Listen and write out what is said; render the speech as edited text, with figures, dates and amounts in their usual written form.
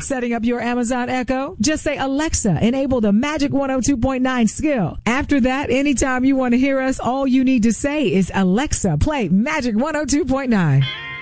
Setting up your Amazon Echo? Just say, Alexa, enable the Magic 102.9 skill. After that, anytime you want to hear us, all you need to say is, Alexa, play Magic 102.9.